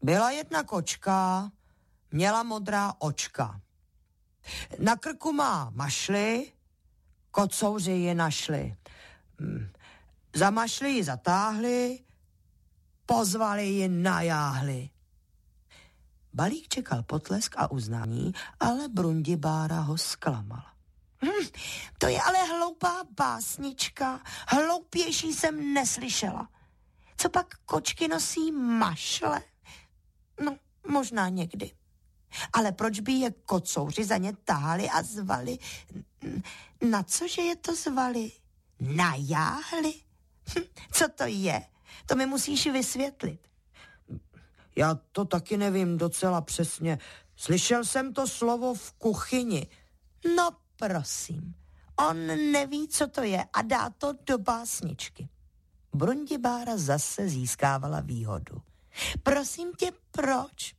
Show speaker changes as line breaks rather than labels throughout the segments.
Byla jedna kočka, měla modrá očka. Na krku má mašli, kocouři ji našli. Za mašli ji zatáhli, pozvali ji na jáhly. Balík čekal potlesk a uznání, ale Brundibára ho zklamala. To je ale hloupá básnička, hloupější jsem neslyšela. Co pak kočky nosí mašle? No, možná někdy. Ale proč by je kocouři za ně tahali a zvali? Na cože je to zvali? Na jáhly? Co to je? To mi musíš vysvětlit. Já to taky nevím docela přesně. Slyšel jsem to slovo v kuchyni. No prosím, on neví, co to je a dá to do básničky. Brundibára zase získávala výhodu. Prosím tě, proč?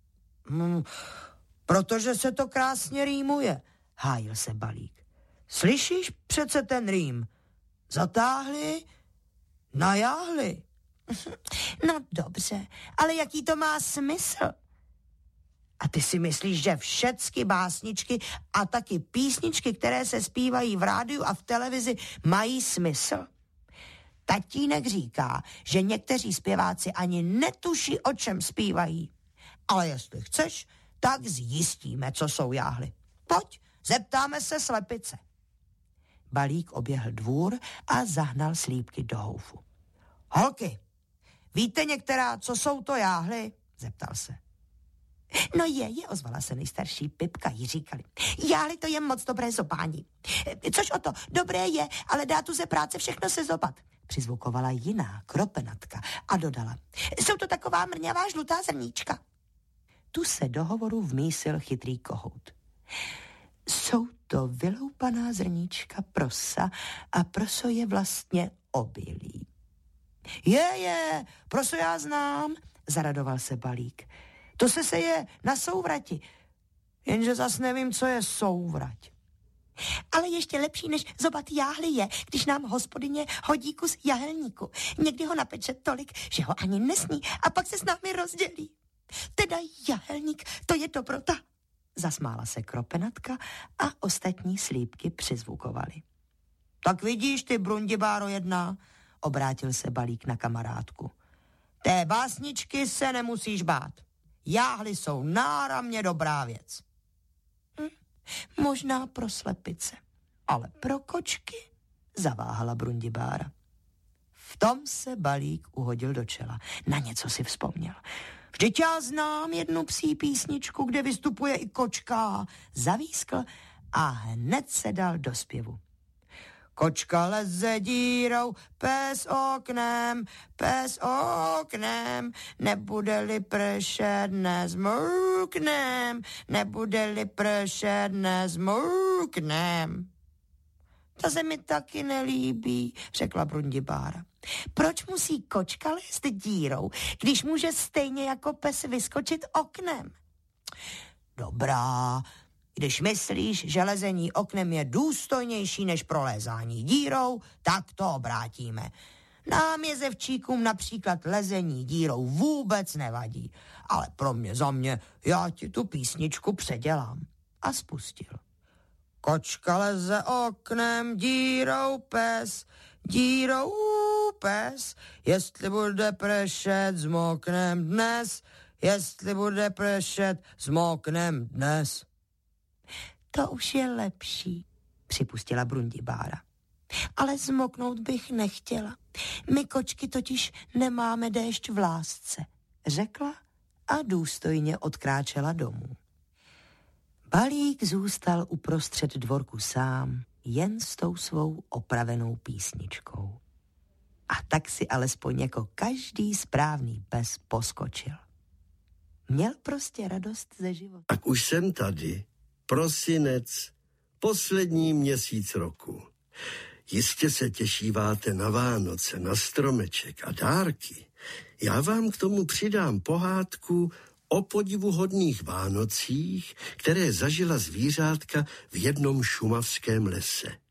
Protože se to krásně rýmuje, hájil se Balík. Slyšíš přece ten rým? Zatáhli, najáhli. No dobře, ale jaký to má smysl? A ty si myslíš, že všecky básničky a taky písničky, které se zpívají v rádiu a v televizi, mají smysl? Tatínek říká, že někteří zpěváci ani netuší, o čem zpívají. Ale jestli chceš, tak zjistíme, co jsou jáhly. Pojď, zeptáme se slepice. Balík oběhl dvůr a zahnal slípky do houfu. Holky, víte některá, co jsou to jáhly? Zeptal se. No ozvala se nejstarší Pipka, jí říkali. Jáhly, to je moc dobré zobání. Což o to, dobré je, ale dá tu ze práce všechno se zobat. Přizvukovala jiná, Kropenatka, a dodala. Jsou to taková mrňavá žlutá zrníčka. Tu se do hovoru vmísil chytrý kohout. Jsou to vyloupaná zrníčka prosa a proso je vlastně obilí. Proso já znám, zaradoval se Balík. To se seje na souvrati, jenže zas nevím, co je souvrať. Ale ještě lepší než zobat jáhly je, když nám hospodyně hodí kus jahelníku. Někdy ho napeče tolik, že ho ani nesní a pak se s námi rozdělí. Teda jahelník, to je dobrota. Zasmála se Kropenatka a ostatní slípky přizvukovali. Tak vidíš ty, Brundibáro jedna, obrátil se Balík na kamarádku. Té básničky se nemusíš bát. Jáhly jsou náramně dobrá věc. Možná pro slepice, ale pro kočky, zaváhala Brundibára. V tom se Balík uhodil do čela. Na něco si vzpomněl. Vždyť já znám jednu psí písničku, kde vystupuje i kočka. Zavískl a hned se dal do zpěvu. Kočka leze dírou, pes oknem, nebude-li pršet, nezmurknem, nebude-li pršet, nezmurknem. Ta se mi taky nelíbí, řekla Brundibára. Proč musí kočka lézt dírou, když může stejně jako pes vyskočit oknem? Dobrá, když myslíš, že lezení oknem je důstojnější než prolézání dírou, tak to obrátíme. Nám jezevčíkům například lezení dírou vůbec nevadí, ale za mě, já ti tu písničku předělám. A spustil. Kočka leze oknem, dírou pes, jestli bude pršet, zmoknem dnes, jestli bude pršet, zmoknem dnes. To už je lepší, připustila Brundibára. Ale zmoknout bych nechtěla. My kočky totiž nemáme déšť v lásce, řekla a důstojně odkráčela domů. Balík zůstal uprostřed dvorku sám, jen s tou svou opravenou písničkou. A tak si alespoň jako každý správný pes poskočil. Měl prostě radost ze života.
Tak už jsem tady. Prosinec, poslední měsíc roku. Jistě se těšíváte na Vánoce, na stromeček a dárky. Já vám k tomu přidám pohádku o podivuhodných Vánocích, které zažila zvířátka v jednom šumavském lese.